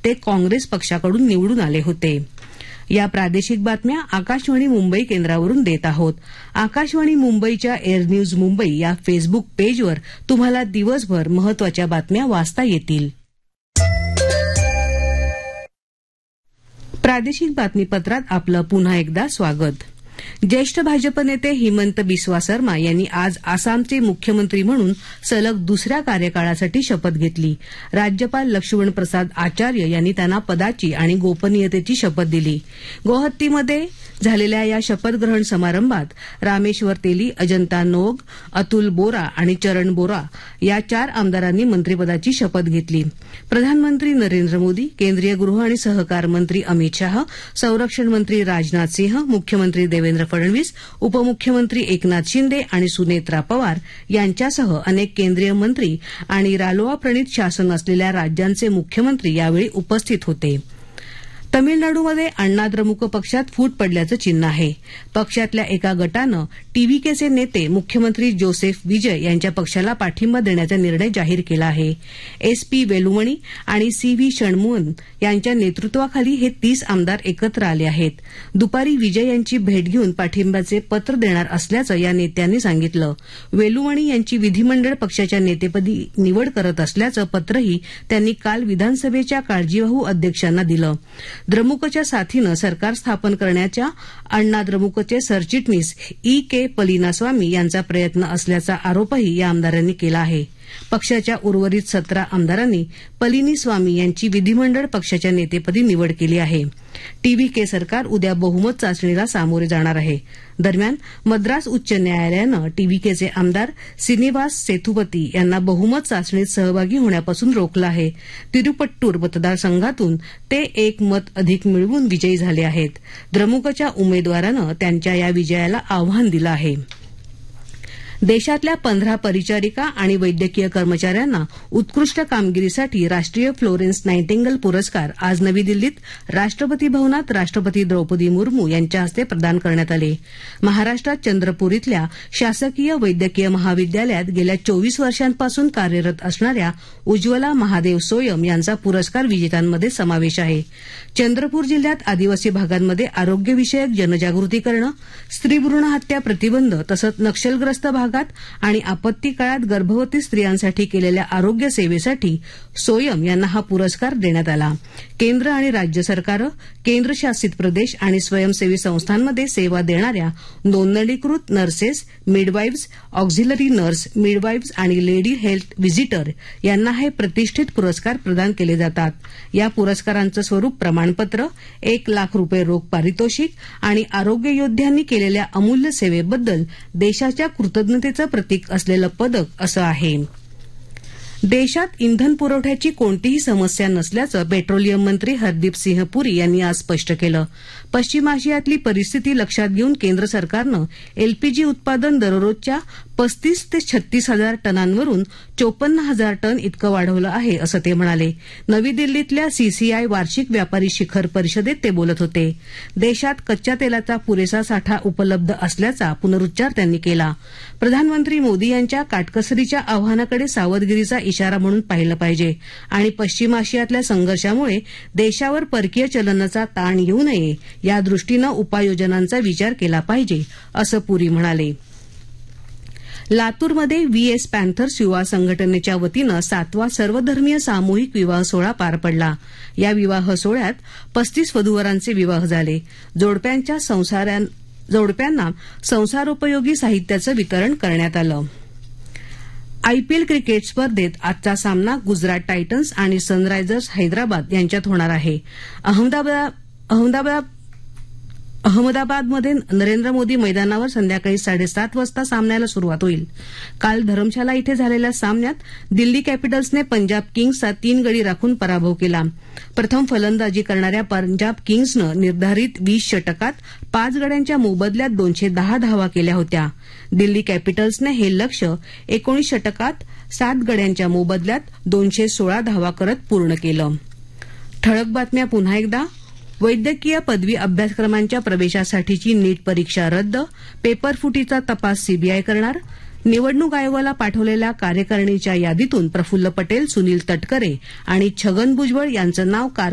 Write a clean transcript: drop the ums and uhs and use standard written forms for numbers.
ते काँग्रेस पक्षाकडून निवडून आले होते. या प्रादेशिक बातम्या आकाशवाणी मुंबई केंद्रावरून देत आहोत. आकाशवाणी मुंबईच्या एअर न्यूज मुंबई या फेसबुक पेजवर तुम्हाला दिवसभर महत्वाच्या बातम्या वाचता येतील. प्रादेशिक बातमीपत्रात आपलं पुन्हा एकदा स्वागत. ज्येष्ठ भाजप नेते हिमंत बिस्वा सर्मा यांनी आज आसामचे मुख्यमंत्री म्हणून सलग दुसऱ्या कार्यकाळासाठी शपथ घेतली. राज्यपाल लक्ष्मण प्रसाद आचार्य यांनी त्यांना पदाची आणि गोपनीयतेची शपथ दिली. गुवाहाटीमध्ये झालेल्या या शपथग्रहण समारंभात रामेश्वर तेली, अजंता नोग, अतुल बोरा आणि चरण बोरा या 4 आमदारांनी मंत्रिपदाची शपथ घेतली. प्रधानमंत्री नरेंद्र मोदी, केंद्रीय गृह आणि सहकार मंत्री अमित शाह, संरक्षण मंत्री राजनाथ सिंह, मुख्यमंत्री देवेंद्र फडणवीस, उपमुख्यमंत्री एकनाथ शिंदे आणि सुनेत्रा पवार यांच्यासह अनेक केंद्रीय मंत्री आणि रालोआ प्रणीत शासन असलेल्या राज्यांचे मुख्यमंत्री यावेळी उपस्थित होते. तमिळनाडूमध्ये अण्णा द्रमुक पक्षात फूट पडल्याचं चिन्ह आहे. पक्षातल्या एका गटानं टीव्हीकेचे नेते मुख्यमंत्री जोसेफ विजय यांच्या पक्षाला पाठिंबा देण्याचा निर्णय जाहीर केला आहे. एसपी वेलुमणी आणि सीव्ही षण्मुगन यांच्या नेतृत्वाखाली हे 30 आमदार एकत्र आले आहेत. दुपारी विजय यांची भेट घेऊन पाठिंब्याचे पत्र देणार असल्याचं या नेत्यांनी सांगितलं. वेलुमणी यांची विधिमंडळ पक्षाच्या नेतेपदी निवड करत असल्याचं पत्रही त्यांनी काल विधानसभेच्या काळजीवाहू अध्यक्षांना दिलं. द्रमुकच्या साथीनं सरकार स्थापन करण्याच्या अण्णा द्रमुकचे सरचिटणीस के पलिनास्वामी यांचा प्रयत्न असल्याचा आरोपही या आमदारांनी केला आहे. पक्षाच्या उर्वरित 17 आमदारांनी पलिनीस्वामी यांची विधिमंडळ पक्षाच्या नेतेपदी निवड केली आहे. टीव्हीके सरकार उद्या बहुमत चाचणीला सामोरे जाणार आहे. दरम्यान मद्रास उच्च न्यायालयानं टीव्हीकेचे आमदार श्रीनिवास सेथुपती यांना बहुमत चाचणीत सहभागी होण्यापासून रोखलं आहे. तिरुपट्टूर मतदारसंघातून ते 1 मत अधिक मिळवून विजयी झाले आहेत. द्रमुकच्या उमेदवारानं त्यांच्या या विजयाला आव्हान दिलं आहे. देशातल्या 15 परिचारिका आणि वैद्यकीय कर्मचाऱ्यांना उत्कृष्ट कामगिरीसाठी राष्ट्रीय फ्लोरेन्स नायटिंगल पुरस्कार आज नवी दिल्लीत राष्ट्रपती भवनात राष्ट्रपती द्रौपदी मुर्मू यांच्या हस्ते प्रदान करण्यात आले. महाराष्ट्रात चंद्रपूर इथल्या शासकीय वैद्यकीय महाविद्यालयात गेल्या 24 वर्षांपासून कार्यरत असणाऱ्या उज्ज्वला महादेव सोयम यांचा पुरस्कार विजेत्यांमध्ये समावेश आहे. चंद्रपूर जिल्ह्यात आदिवासी भागांमध्ये आरोग्यविषयक जनजागृती करणं, स्त्रीभ्रूण हत्या प्रतिबंध तसंच नक्षलग्रस्त भागात आणि आपत्ती काळात गर्भवती स्त्रियांसाठी केलेल्या आरोग्य सेवेसाठी सोयम यांना हा पुरस्कार देण्यात आला. केंद्र आणि राज्य सरकारं, केंद्रशासित प्रदेश आणि स्वयंसेवी संस्थांमध्ये सेवा देणाऱ्या नोंदणीकृत नर्सेस, मिडवाईव्स, ऑक्झिलरी नर्स, मिडवाईव्स आणि लेडी हेल्थ व्हिजिटर यांना हे प्रतिष्ठित पुरस्कार प्रदान केले जातात. या पुरस्कारांचं स्वरूप प्रमाणपत्र, 1 लाख रुपये रोख पारितोषिक आणि आरोग्य योद्ध्यांनी केलेल्या अमूल्य सेवेबद्दल देशाच्या कृतज्ञतेचं प्रतीक असलेलं पदक असं आहे. देशात इंधन पुरवठ्याची कोणतीही समस्या नसल्याचं पेट्रोलियम मंत्री हरदीप सिंह पुरी यांनी आज स्पष्ट केलं. पश्चिम आशियातली परिस्थिती लक्षात घेऊन केंद्र सरकारनं एलपीजी उत्पादन दररोजच्या 35 ते 36 हजार टनांवरून 54,000 टन इतकं वाढवलं आहे असं ते म्हणाले. नवी दिल्लीतल्या सीसीआय वार्षिक व्यापारी शिखर परिषदेत ते बोलत होते. देशात कच्च्या तेलाचा पुरेसा साठा उपलब्ध असल्याचा पुनरुच्चार त्यांनी केला. प्रधानमंत्री मोदी यांच्या काटकसरीच्या आव्हानाकडे सावधगिरीचा इशारा म्हणून पाहिलं पाहिजे आणि पश्चिम आशियातल्या संघर्षामुळे देशावर परकीय चलनाचा ताण येऊ नये या दृष्टीनं उपाययोजनांचा विचार केला पाहिजे असं पुरी म्हणाले. लातूरमध्ये व्हीएस पॅन्थर्स युवा संघटनेच्या वतीनं 7वा सर्वधर्मीय सामूहिक विवाह सोहळा पार पडला. या विवाह सोहळ्यात 35 वधूवरांचे विवाह झाले. जोडप्यांना संसारोपयोगी साहित्याचं वितरण करण्यात आलं. आयपीएल क्रिकेट स्पर्धेत आजचा सामना गुजरात टायटन्स आणि सनरायझर्स हैदराबाद यांच्यात होणार आहे. अहमदाबादमध्ये नरेंद्र मोदी मैदानावर संध्याकाळी 7:30 वाजता सामन्याला सुरुवात होईल. काल धरमशाला इथे झालेल्या सामन्यात दिल्ली कॅपिटल्सने पंजाब किंग्सचा 3 गडी राखून पराभव केला. प्रथम फलंदाजी करणाऱ्या पंजाब किंग्सनं निर्धारित 20 षटकात 5 गड्यांच्या मोबदल्यात 210 धावा केल्या होत्या. दिल्ली कॅपिटल्सने हे लक्ष्य 19 षटकात 7 गड्यांच्या मोबदल्यात 216 धावा करत पूर्ण केलं. ठळक बातम्या पुन्हा एकदा. वैद्यकीय पदवी अभ्यासक्रमांच्या प्रवेशासाठीची नीट परीक्षा रद्द, पेपरफुटीचा तपास सीबीआय करणार. निवडणूक आयोगाला पाठवलेल्या कार्यकारिणीच्या यादीतून प्रफुल्ल पटेल, सुनील तटकरे आणि छगन भुजबळ यांचं नाव